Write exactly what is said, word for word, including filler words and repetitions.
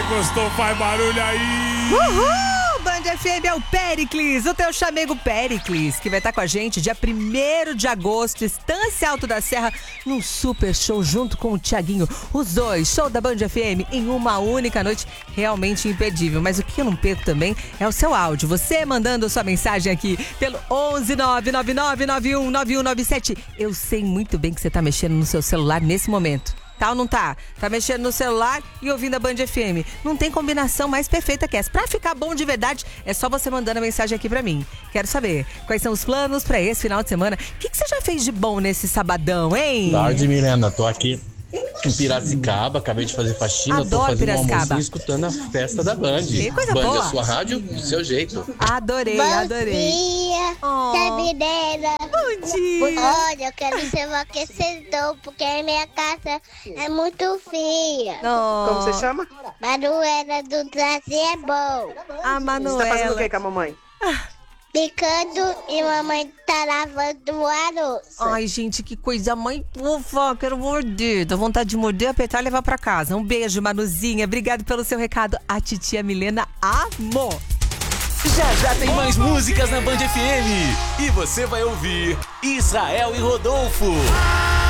gostou, faz barulho aí. Uhul! Band F M é o Péricles, o teu chamego Péricles, que vai estar com a gente dia primeiro de agosto, Estância Alto da Serra, num super show junto com o Thiaguinho. Os dois, show da Band F M em uma única noite, realmente imperdível. Mas o que eu não perco também é o seu áudio. Você mandando sua mensagem aqui pelo onze nove nove nove nove um nove um nove sete. Eu sei muito bem que você tá mexendo no seu celular nesse momento. Tá ou não tá? Tá mexendo no celular e ouvindo a Band F M. Não tem combinação mais perfeita que essa. Pra ficar bom de verdade, é só você mandando a mensagem aqui pra mim. Quero saber, quais são os planos pra esse final de semana? O que, que você já fez de bom nesse sabadão, hein? Tarde, Milena. Tô aqui em Piracicaba, acabei de fazer faxina. Adoro tô fazendo Piracicaba. um almocinho escutando a festa da Band. Que coisa Band boa. é a sua rádio, do seu jeito. Adorei, adorei. Bom dia, Oh. Sabidela. Bom dia. Olha, eu quero ser um aquecedor, porque a minha casa é muito fria. Oh, Como você chama? Manuela do Brasil é bom. a Você tá fazendo o Manuela. que com a mamãe? Picando e mamãe tá lavando o arroz. Ai, gente, que coisa mãe fofa, quero morder. Dá vontade de morder, apertar e levar pra casa. Um beijo, Manuzinha. Obrigado pelo seu recado. A titia Milena amou. Já já tem mais músicas na Band F M. E você vai ouvir Israel e Rodolfo.